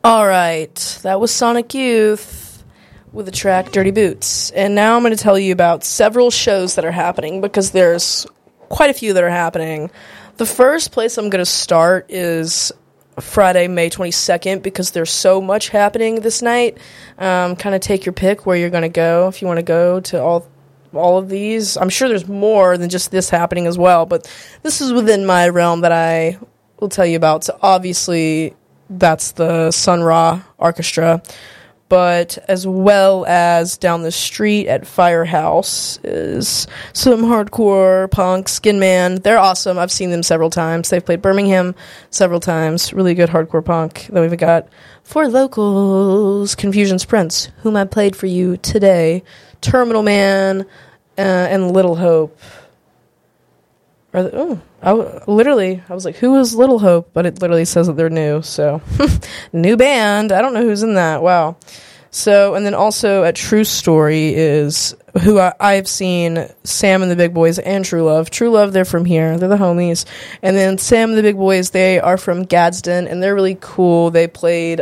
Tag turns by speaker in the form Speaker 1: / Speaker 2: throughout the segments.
Speaker 1: Alright, that was Sonic Youth with the track Dirty Boots. And now I'm going to tell you about several shows that are happening, because there's quite a few that are happening. The first place I'm going to start is Friday, May 22nd, because there's so much happening this night. Kind of take your pick where you're going to go, if you want to go to all of these. I'm sure there's more than just this happening as well, but this is within my realm that I will tell you about. So obviously, that's the Sun Ra Orchestra, but as well as down the street at Firehouse is some hardcore punk, Skin Man. They're awesome. I've seen them several times. They've played Birmingham several times. Really good hardcore punk. Then we've got for locals, Confusion's Prince, whom I played for you today, Terminal Man, and Little Hope. I was like, who is Little Hope? But it literally says that they're new, so. New band. I don't know who's in that. Wow. So, and then also at True Story is who I've seen Sam and the Big Boys and True Love. True Love, they're from here. They're the homies. And then Sam and the Big Boys, they are from Gadsden, and they're really cool. They played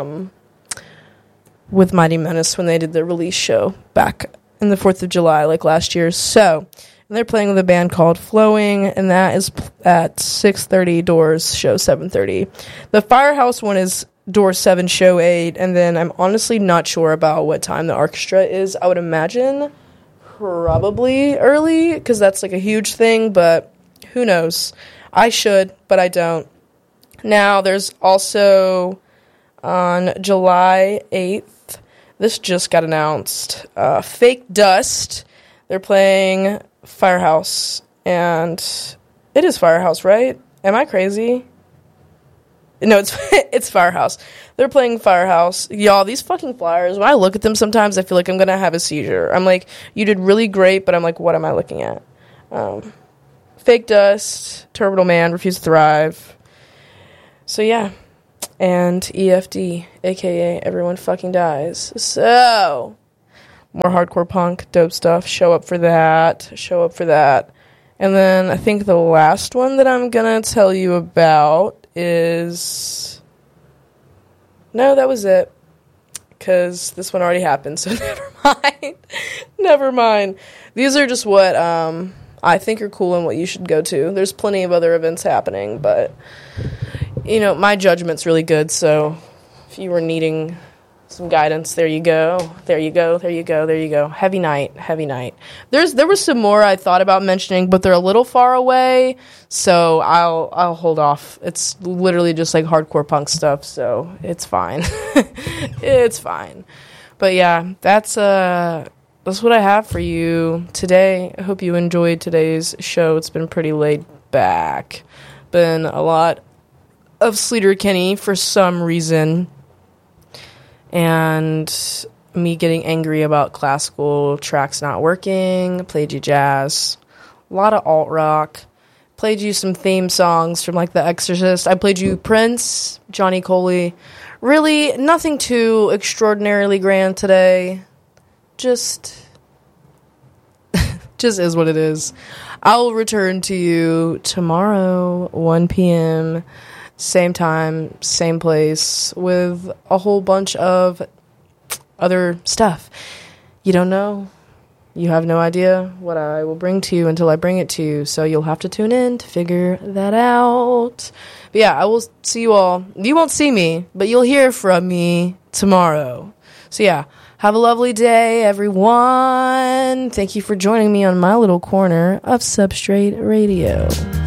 Speaker 1: with Mighty Menace when they did their release show back in the 4th of July, like last year. So, and they're playing with a band called Flowing, and that is at 6:30, doors, show 7:30. The Firehouse one is door 7, show 8, and then I'm honestly not sure about what time the orchestra is. I would imagine probably early, because that's like a huge thing, but who knows. I should, but I don't. Now, there's also on July 8th, this just got announced, Fake Dust. They're playing Firehouse, and it is Firehouse, right? Am I crazy? No, it's Firehouse. They're playing Firehouse. Y'all, these fucking flyers, when I look at them sometimes, I feel like I'm gonna have a seizure. I'm like, you did really great, but I'm like, what am I looking at? Fake Dust, Terminal Man, Refuse to Thrive. So yeah, and EFD, aka Everyone Fucking Dies. So more hardcore punk, dope stuff. Show up for that. And then I think the last one that I'm going to tell you about is... No, that was it. Because this one already happened, so never mind. These are just what I think are cool and what you should go to. There's plenty of other events happening, but, you know, my judgment's really good, so if you were needing some guidance, there you go. Heavy night. There was some more I thought about mentioning, but they're a little far away, so I'll hold off. It's literally just like hardcore punk stuff, so it's fine. It's fine. But yeah, that's what I have for you today. I hope you enjoyed today's show. It's been pretty laid back. Been a lot of Sleater-Kinney for some reason. And me getting angry about classical tracks not working. Played you jazz. A lot of alt rock. Played you some theme songs from like The Exorcist. I played you Prince, Johnny Coley. Really, nothing too extraordinarily grand today. Just is what it is. I'll return to you tomorrow, 1 p.m., same time, same place, with a whole bunch of other stuff. You don't know. You have no idea what I will bring to you until I bring it to you, so you'll have to tune in to figure that out. But yeah, I will see you all. You won't see me, but you'll hear from me tomorrow. So yeah, have a lovely day, everyone. Thank you for joining me on my little corner of Substrate Radio.